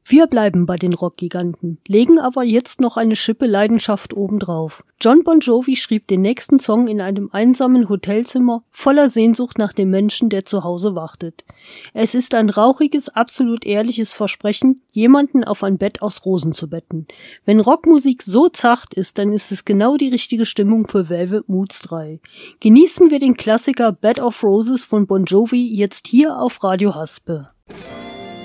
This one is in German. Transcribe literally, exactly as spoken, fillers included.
Wir bleiben bei den Rockgiganten, legen aber jetzt noch eine Schippe Leidenschaft obendrauf. Jon Bon Jovi schrieb den nächsten Song in einem einsamen Hotelzimmer, voller Sehnsucht nach dem Menschen, der zu Hause wartet. Es ist ein rauchiges, absolut ehrliches Versprechen, jemanden auf ein Bett aus Rosen zu betten. Wenn Rockmusik so zart ist, dann ist es genau die richtige Stimmung für Velvet Moods drei. Genießen wir den Klassiker Bed of Roses von Bon Jovi jetzt hier auf Radio Haspe.